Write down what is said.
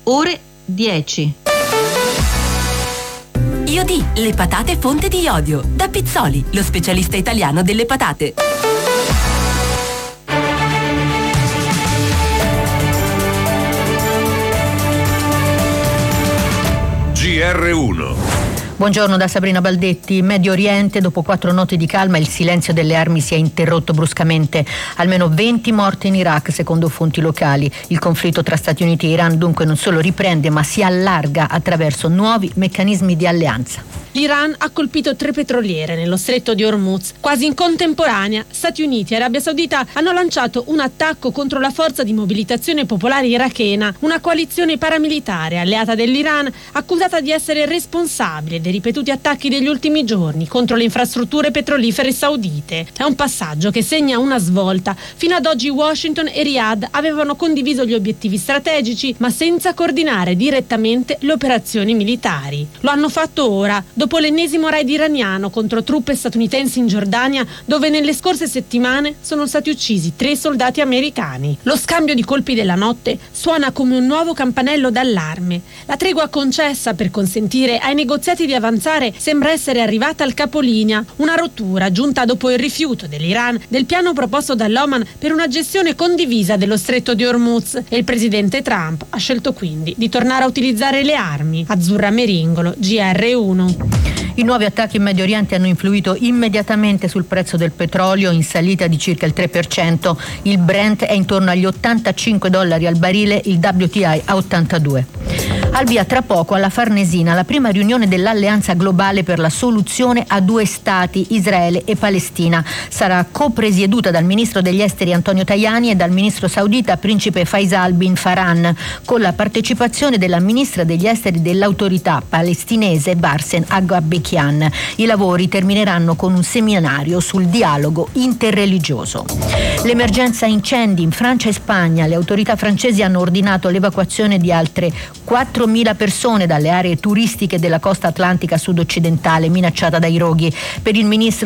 ore 10. Iodi, le patate fonte di iodio. Da Pizzoli, lo specialista italiano delle patate. GR1. Buongiorno da Sabrina Baldetti. Medio Oriente, dopo 4 notti di calma, il silenzio delle armi si è interrotto bruscamente. Almeno 20 morti in Iraq, secondo fonti locali. Il conflitto tra Stati Uniti e Iran dunque non solo riprende, ma si allarga attraverso nuovi meccanismi di alleanza. L'Iran ha colpito 3 petroliere nello stretto di Hormuz. Quasi in contemporanea, Stati Uniti e Arabia Saudita hanno lanciato un attacco contro la Forza di Mobilitazione Popolare irachena, una coalizione paramilitare alleata dell'Iran, accusata di essere responsabile dei ripetuti attacchi degli ultimi giorni contro le infrastrutture petrolifere saudite. È un passaggio che segna una svolta. Fino ad oggi Washington e Riyadh avevano condiviso gli obiettivi strategici, ma senza coordinare direttamente le operazioni militari. Lo hanno fatto ora, dopo l'ennesimo raid iraniano contro truppe statunitensi in Giordania, dove nelle scorse settimane sono stati uccisi 3 soldati americani. Lo scambio di colpi della notte suona come un nuovo campanello d'allarme. La tregua concessa per consentire ai negoziati di avanzare sembra essere arrivata al capolinea, una rottura giunta dopo il rifiuto dell'Iran del piano proposto dall'Oman per una gestione condivisa dello stretto di Hormuz, e il presidente Trump ha scelto quindi di tornare a utilizzare le armi. Azzurra Meringolo, GR1. I nuovi attacchi in Medio Oriente hanno influito immediatamente sul prezzo del petrolio, in salita di circa il 3%. Il Brent è intorno agli $85 al barile, il WTI a 82. Al via tra poco alla Farnesina la prima riunione dell'Alleanza Globale per la soluzione a 2 stati, Israele e Palestina. Sarà copresieduta dal ministro degli esteri Antonio Tajani e dal ministro saudita principe Faisal bin Farhan, con la partecipazione della ministra degli esteri dell'autorità palestinese Bassem Aghabekian. I lavori termineranno con un seminario sul dialogo interreligioso. L'emergenza incendi in Francia e Spagna. Le autorità francesi hanno ordinato l'evacuazione di altre 4.000 persone dalle aree turistiche della costa atlantica sud-occidentale minacciata dai roghi. Per il ministro